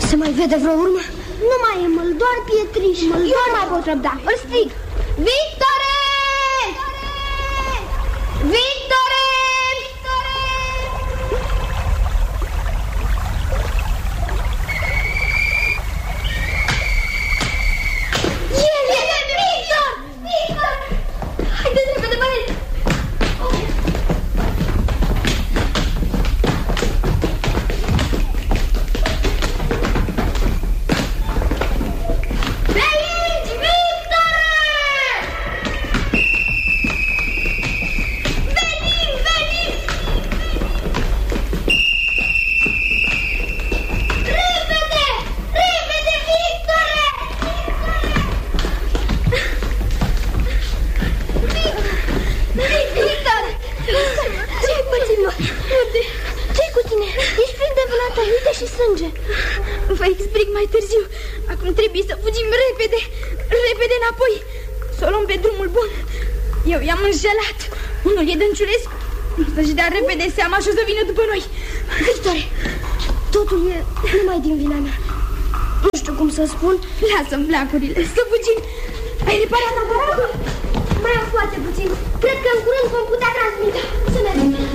Se mai vede vreo urmă? Nu mai e măl, doar pietriș. Eu nu mai pot răbda. Îl strig. Victore! Victore! Vă explic mai târziu. Acum trebuie să fugim repede. Repede înapoi. Să o luăm pe drumul bun. Eu i-am înșelat. Unul e Dănciulescu. Să-și dea repede seama și o să vină după noi. Victore, totul e numai din vina mea. Nu știu cum să spun. Lasă-mi flacurile, să fugim. Ai reparat aparatul? Mai am foarte puțin. Cred că în curând vom putea transmite. Să mergem.